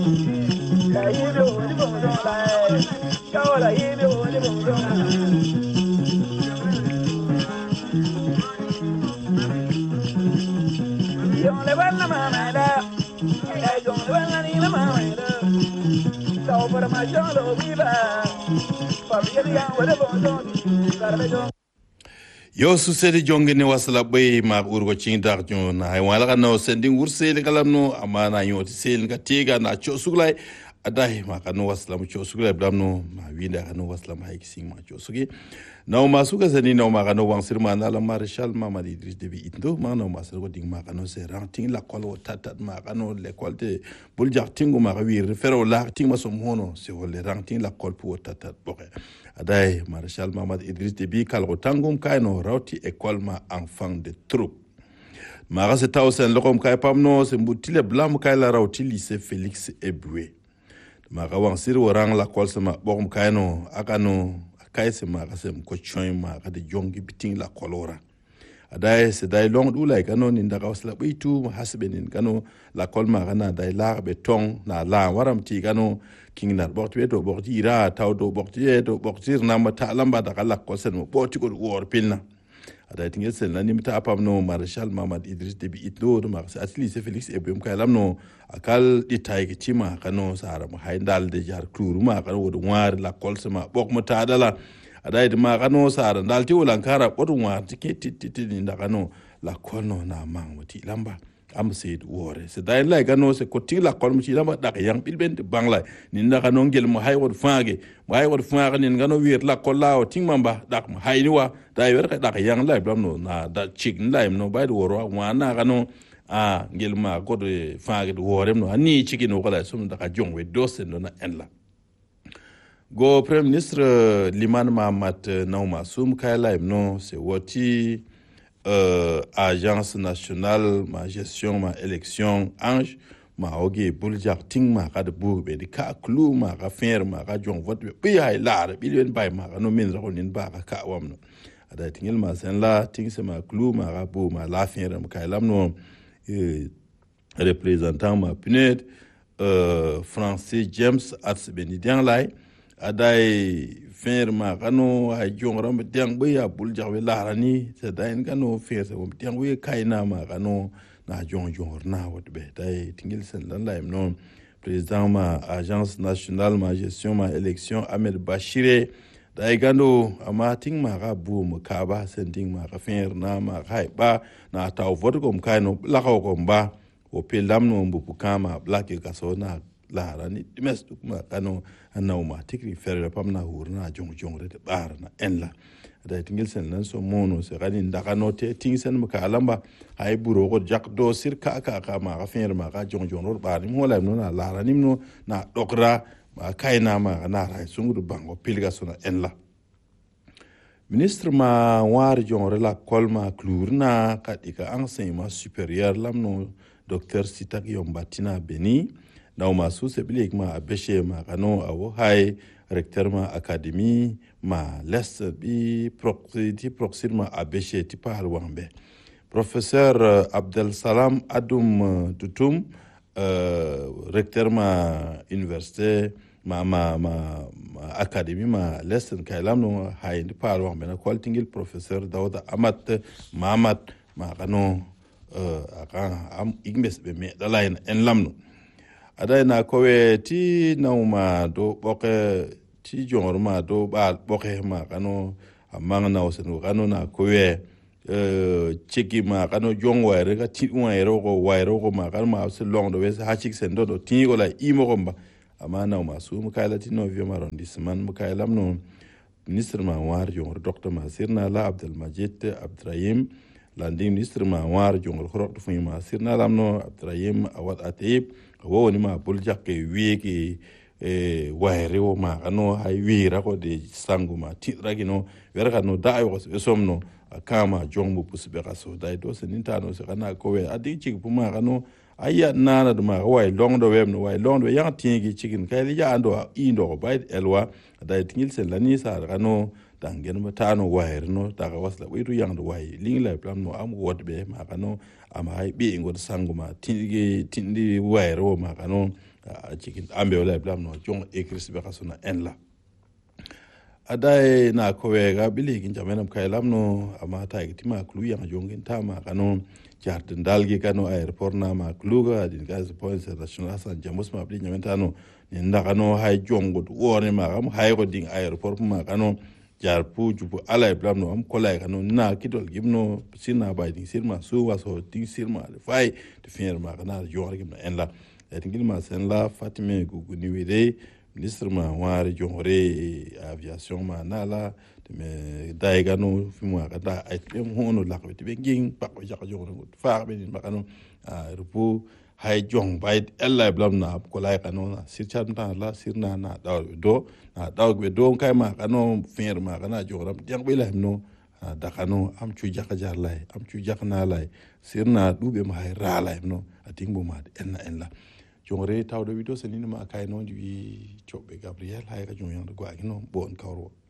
La yini woni bodo la. Kawala yini woni bodo la. Yong le ban mama da. Yong le ban ni mama da. So for my jollo viva. Familia woni bodo. Darbe jong. Yo susedi jonge ne wasla bay ma urgo cin dar jo na hay wala kana sending ursel kalam no amana yoti sel ka tiga na cho suglay adai ma kana wasla mu cho suglay blamno ma winda kana wasla ma hiksi ma cho sugi na ma suga seni na ma kana wang sirma na la marshal mama Idriss Déby indo ma na ma sel ko ding ma kana se ranting la kol tatat ma kana le kolte bul jartingo ma wir fero la ting ma som hono se wole ranting la kol pu tatat boke adai marshal Mamad Idriss Déby kalgo tangum kaino rauti école ma enfant de troupe mara se tawsen lokom kay pamno se mbutile blam kay la rauti lycée Félix Eboué mara wansir warang la kol sama bokum kaino akano kay se mara se ko choy ma kadi jongi biting la kolora adai se dai long du like kano ni ndaga wasla bitu hasbenin kano la kol ma kana dai la beton na la waram ti kano king nar borti do borti ira taw do borti do borti na mata lamba da kala ko sen mo borti ko wor pilna adai tingel sen la ni mata apam no marshal Mamad Idriss Déby itno do ma at least Félix Eboué kay lamno akal di tay ki tima kano sara mo haydal de jar kluru ma kano wodo war la kol sama bok mo tadala adai de ma kano sara dalti wala kara bodo war titi ni da kano la kono na mangoti lamba am seed wore se dai lai kano se koti la kol mu ci lamba da yang bilben de bangla ni da kano ngel mo hay wod faage mo hay wod faage ni ngano wir la kolla o tingmamba dak mo hayni wa dai wer ka dak yang lai blamno na da chig lai no bai do woro wa na kano a ngel ma ko de faage do wore no ani chigi no kala sum da ka jongwe do sen no na enla go Premier ministre Liman Mahamat Naouma Soum Kaila no se woti agence nationale ma gestion ma élection ange ma oge buljar ting ma ka de bourbe de ka clou ma ka faire ma ka jong vote bi hay la bi len bay ma no min ro nin ba ka wamno ada tingel ma sen la ting se ma clou ma ka bo ma la faire ma ka lam no représentant ma punet Francis James Arts Benedian lai adai ferma kano ay jongram tiang be ya bul jawe larani se dain kano fer se tiang we kaina ma kano na jong na wotbe dai tingil sen lan laim no président ma agence nationale ma gestion ma élection Ahmed Bachiré dai gando ama ting ma ga bu mu ka ba sen ting ma ka fer na ma kai ba na taw vote kom kaino la ko kom ba o pelam no mbu kama black ka so na la rani dimes ma kano Naouma tikri ferre pam na hurna jong de bar na enla da tingel sen nan so mono se gani ndaka note ting sen ma ka lamba hay buro ko jak do sir ka ma ka fer ma ka jong ro bar ni mo la no na la rani no na dokra ma kaina ma na ra sungu bango pilga sona enla ministre ma war jong la kolma klurna ka dika enseignement supérieur lamno docteur Sitak Yombatina Beni Naouma Soum se bilik ma abeshe ma kano awo hay recteur ma académie ma lest bi proxir ma abeshe ti pal wambe professeur Abdel Salam Adoum Toutoum recteur ma université ma académie ma lest kaylam no hay ti pal wambe na kwaltingil professeur Daouda Amat Mahamat ma kano aka am igmes be me dalain en lamno adai na kowe ti Naouma do boke ti jongorma do ba boke ma kano amang na osenu kano na kowe chiki ma kano jongwaire ka ti waire ko ma kano ma se long do wes ha chik sen do ti ko la imo komba ama Naouma Soum kayla ti 9e arrondissement mu kaylam no ministre ma war jongor docteur ma sirna la Abdel Majid Abdrahim landing ministre ma war jongor khorok fu ma sirna lamno Abdrahim Awad Atib wo ni ma bul jakke wiki waire wo ma kano hay wira ko de sanguma titragino werga no dai ko somno kama jongbu pusbe kaso dai do seninta no se kana ko we adi chik puma kano aya nana do ma way long do wem no way long do yang tingi chikin kay ya ando indo bay elwa dai tingil sen lani sa kano dangen matano waire no daga wasla wiru yang do way lingla plan no am wodbe ma kano ama hay bi ngod sanguma tindi waire wo ma kano a cikin ambe wala blam no jong ekris be kasuna en la adai na kowe ga bili gin jamenam kai lamno ama ta giti ma klu yang jongin ta ma kanu jartin dalgi kanu airport na ma kluga din gas point international san jamus ma bli nyamenta no ni ndakano hay jongo woni ma am hay ko ding airport ma kanu jar pu jubu ala blam no am kolay kanu na kidol gimno sina bay ding sirma su waso ding sirma fay de firma kana jor gimna en la etingil ma sen la fatime gugu ni wede ministre ma wari jonre aviation ma nala me daigano fimo kada ay hono lakbe be ging ba ko jaka jongo fa be ni makano rupu hay jong bay ella blam na ko lay kanu na sirchan ta la sirna na daw be do kay ma kanu firma kana joram jang be la no da kanu am cu jaka jar lay am cu jaka na lay sirna dube ma hay ra lay no ating bo ma en la jongre tawdo wido senini ma kay non di chobe Gabriel hay ka jong yang go agino bon kawro